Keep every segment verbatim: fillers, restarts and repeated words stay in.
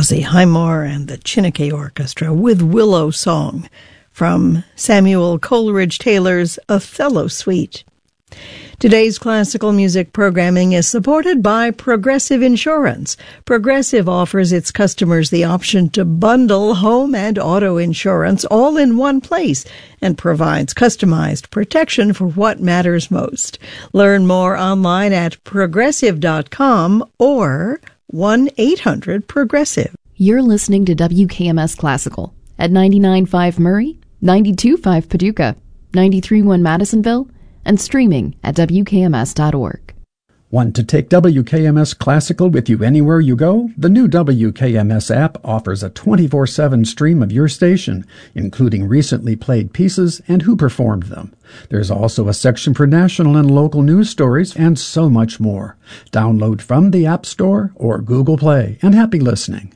Ozzie Highmore and the Chineke Orchestra with Willow Song from Samuel Coleridge Taylor's Othello Suite. Today's classical music programming is supported by Progressive Insurance. Progressive offers its customers the option to bundle home and auto insurance all in one place and provides customized protection for what matters most. Learn more online at progressive dot com or one eight hundred progressive. You're listening to W K M S Classical at ninety-nine point five Murray, ninety-two point five Paducah, ninety-three point one Madisonville, and streaming at W K M S dot org. Want to take W K M S Classical with you anywhere you go? The new W K M S app offers a twenty-four seven stream of your station, including recently played pieces and who performed them. There's also a section for national and local news stories and so much more. Download from the App Store or Google Play, and happy listening.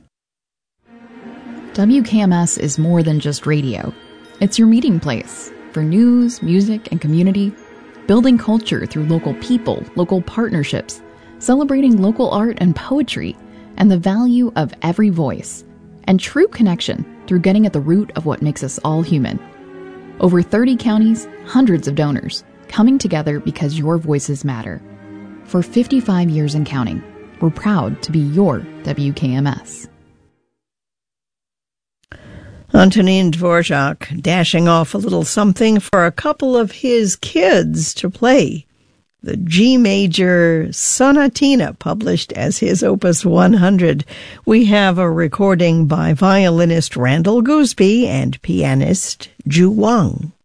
W K M S is more than just radio. It's your meeting place for news, music, and community, building culture through local people, local partnerships, celebrating local art and poetry, and the value of every voice, and true connection through getting at the root of what makes us all human. Over thirty counties, hundreds of donors, coming together because your voices matter. For fifty-five years and counting, we're proud to be your W K M S. Antonin Dvorak dashing off a little something for a couple of his kids to play. The G major sonatina, published as his Opus one hundred. We have a recording by violinist Randall Gooseby and pianist Ju Wang.